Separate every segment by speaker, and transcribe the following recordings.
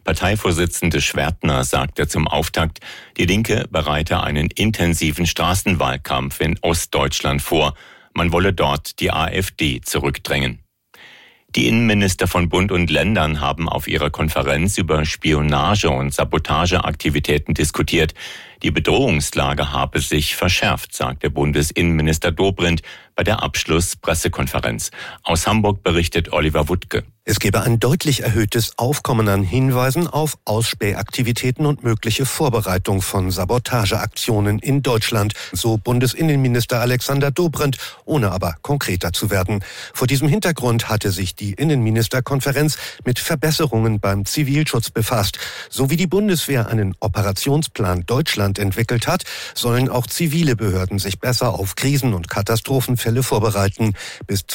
Speaker 1: Parteivorsitzende Schwertner sagte zum Auftakt, die Linke bereite einen intensiven Straßenwahlkampf in Ostdeutschland vor. Man wolle dort die AfD zurückdrängen. Die Innenminister von Bund und Ländern haben auf ihrer Konferenz über Spionage- und Sabotageaktivitäten diskutiert. Die Bedrohungslage habe sich verschärft, sagte Bundesinnenminister Dobrindt bei der Abschlusspressekonferenz. Aus Hamburg berichtet Oliver Wuttke.
Speaker 2: Es gebe ein deutlich erhöhtes Aufkommen an Hinweisen auf Ausspähaktivitäten und mögliche Vorbereitung von Sabotageaktionen in Deutschland, so Bundesinnenminister Alexander Dobrindt, ohne aber konkreter zu werden. Vor diesem Hintergrund hatte sich die Innenministerkonferenz mit Verbesserungen beim Zivilschutz befasst. So wie die Bundeswehr einen Operationsplan Deutschland entwickelt hat, sollen auch zivile Behörden sich besser auf Krisen- und Katastrophenfälle vorbereiten. Bis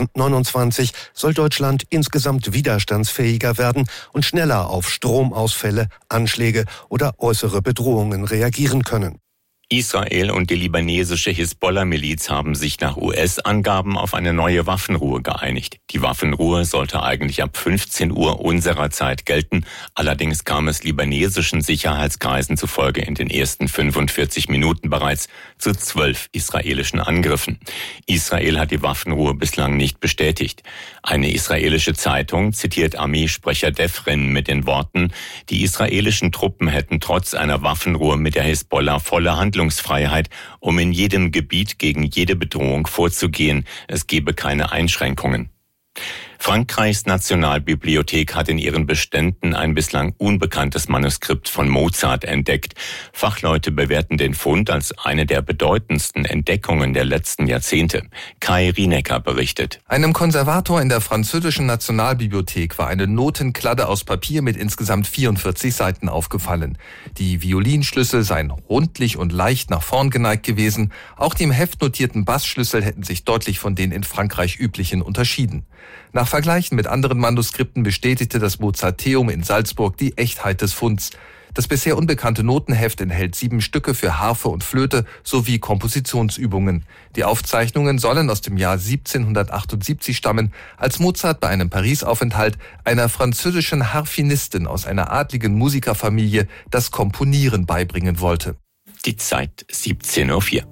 Speaker 2: 2029 soll Deutschland insgesamt widerstandsfähiger werden und schneller auf Stromausfälle, Anschläge oder äußere Bedrohungen reagieren können.
Speaker 1: Israel und die libanesische Hisbollah-Miliz haben sich nach US-Angaben auf eine neue Waffenruhe geeinigt. Die Waffenruhe sollte eigentlich ab 15 Uhr unserer Zeit gelten. Allerdings kam es libanesischen Sicherheitskreisen zufolge in den ersten 45 Minuten bereits zu 12 israelischen Angriffen. Israel hat die Waffenruhe bislang nicht bestätigt. Eine israelische Zeitung zitiert Armeesprecher Defrin mit den Worten, die israelischen Truppen hätten trotz einer Waffenruhe mit der Hisbollah volle Handlungsfreiheit, um in jedem Gebiet gegen jede Bedrohung vorzugehen. Es gebe keine Einschränkungen. Frankreichs Nationalbibliothek hat in ihren Beständen ein bislang unbekanntes Manuskript von Mozart entdeckt. Fachleute bewerten den Fund als eine der bedeutendsten Entdeckungen der letzten Jahrzehnte. Kai Rienecker berichtet.
Speaker 3: Einem Konservator in der französischen Nationalbibliothek war eine Notenkladde aus Papier mit insgesamt 44 Seiten aufgefallen. Die Violinschlüssel seien rundlich und leicht nach vorn geneigt gewesen. Auch die im Heft notierten Bassschlüssel hätten sich deutlich von den in Frankreich üblichen unterschieden. Nach Vergleichen mit anderen Manuskripten bestätigte das Mozarteum in Salzburg die Echtheit des Funds. Das bisher unbekannte Notenheft enthält 7 Stücke für Harfe und Flöte sowie Kompositionsübungen. Die Aufzeichnungen sollen aus dem Jahr 1778 stammen, als Mozart bei einem Paris-Aufenthalt einer französischen Harfenistin aus einer adligen Musikerfamilie das Komponieren beibringen wollte.
Speaker 1: Die Zeit 17:04 Uhr.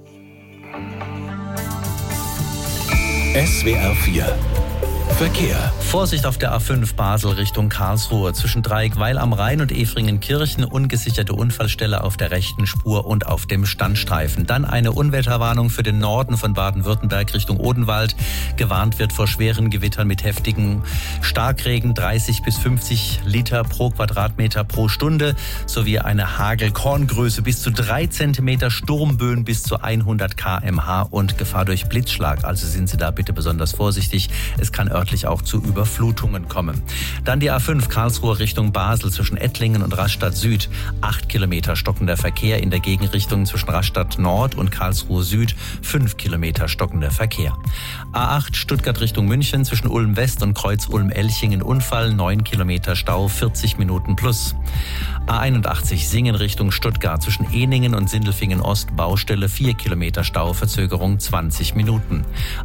Speaker 4: SWR 4 Verkehr.
Speaker 5: Vorsicht auf der A5 Basel Richtung Karlsruhe. Zwischen Dreieckweil am Rhein und Efringen-Kirchen ungesicherte Unfallstelle auf der rechten Spur und auf dem Standstreifen. Dann eine Unwetterwarnung für den Norden von Baden-Württemberg Richtung Odenwald. Gewarnt wird vor schweren Gewittern mit heftigen Starkregen, 30 bis 50 Liter pro Quadratmeter pro Stunde, sowie eine Hagelkorngröße bis zu 3 Zentimeter, Sturmböen bis zu 100 km/h und Gefahr durch Blitzschlag. Also sind Sie da bitte besonders vorsichtig. Es kann örtlich auch zu Überflutungen kommen. Dann die A5 Karlsruhe Richtung Basel zwischen Ettlingen und Rastatt Süd. 8 Kilometer stockender Verkehr in der Gegenrichtung zwischen Rastatt Nord und Karlsruhe Süd. 5 Kilometer stockender Verkehr. A8 Stuttgart Richtung München zwischen Ulm West und Kreuz Ulm-Elchingen Unfall. 9 Kilometer Stau, 40 Minuten plus. A81 Singen Richtung Stuttgart zwischen Eningen und Sindelfingen Ost. Baustelle, 4 Kilometer Stau, Verzögerung 20 Minuten.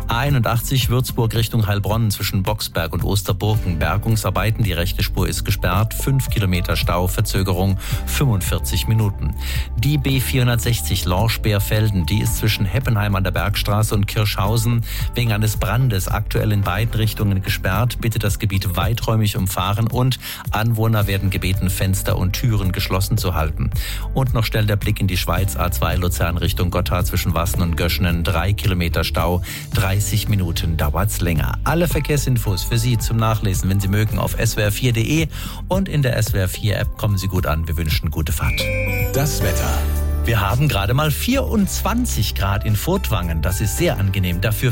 Speaker 5: A81 Würzburg Richtung Heilbronn zwischen Boxberg und Osterburgen. Bergungsarbeiten, die rechte Spur ist gesperrt, 5 Kilometer Stau, Verzögerung 45 Minuten. Die B460 Lorsch-Beerfelden, die ist zwischen Heppenheim an der Bergstraße und Kirschhausen wegen eines Brandes aktuell in beiden Richtungen gesperrt. Bitte das Gebiet weiträumig umfahren und Anwohner werden gebeten, Fenster und Türen geschlossen zu halten. Und noch schnell der Blick in die Schweiz, A2 Luzern Richtung Gotthard zwischen Wassen und Göschenen, 3 Kilometer Stau, 30 Minuten dauert's länger. Alle Verkehrsinfos für Sie zum Nachlesen, wenn Sie mögen, auf swr4.de und in der SWR4-App. Kommen Sie gut an. Wir wünschen gute Fahrt.
Speaker 4: Das Wetter.
Speaker 5: Wir haben gerade mal 24 Grad in Furtwangen. Das ist sehr angenehm. Dafür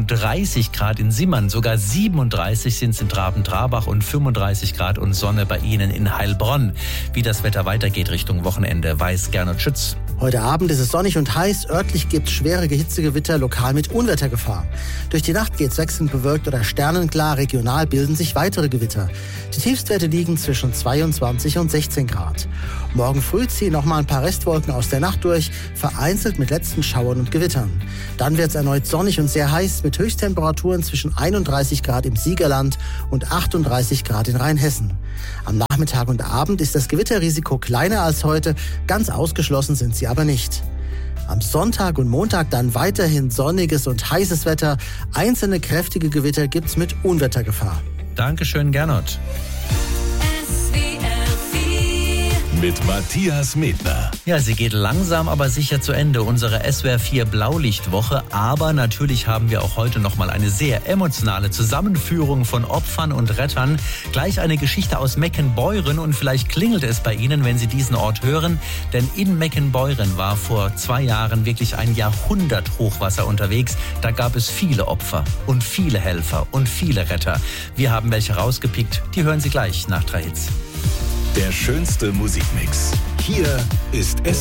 Speaker 5: 34 Grad in Simmern. Sogar 37 sind es in Traben-Trarbach und 35 Grad und Sonne bei Ihnen in Heilbronn. Wie das Wetter weitergeht Richtung Wochenende, weiß Gernot Schütz.
Speaker 6: Heute Abend ist es sonnig und heiß. Örtlich gibt es schwere Hitzegewitter, lokal mit Unwettergefahr. Durch die Nacht geht es wechselnd bewölkt oder sternenklar. Regional bilden sich weitere Gewitter. Die Tiefstwerte liegen zwischen 22 und 16 Grad. Morgen früh ziehen noch mal ein paar Restwolken aus der der Nacht durch, vereinzelt mit letzten Schauern und Gewittern. Dann wird es erneut sonnig und sehr heiß mit Höchsttemperaturen zwischen 31 Grad im Siegerland und 38 Grad in Rheinhessen. Am Nachmittag und Abend ist das Gewitterrisiko kleiner als heute, ganz ausgeschlossen sind sie aber nicht. Am Sonntag und Montag dann weiterhin sonniges und heißes Wetter. Einzelne kräftige Gewitter gibt's mit Unwettergefahr.
Speaker 5: Dankeschön, Gernot.
Speaker 4: Mit Matthias Medner.
Speaker 5: Ja, sie geht langsam, aber sicher zu Ende, unsere SWR 4 Blaulichtwoche. Aber natürlich haben wir auch heute nochmal eine sehr emotionale Zusammenführung von Opfern und Rettern. Gleich eine Geschichte aus Meckenbeuren und vielleicht klingelt es bei Ihnen, wenn Sie diesen Ort hören. Denn in Meckenbeuren war vor 2 Jahren wirklich ein Jahrhundert-Hochwasser unterwegs. Da gab es viele Opfer und viele Helfer und viele Retter. Wir haben welche rausgepickt, die hören Sie gleich nach 3 Hits.
Speaker 4: Der schönste Musikmix. Hier ist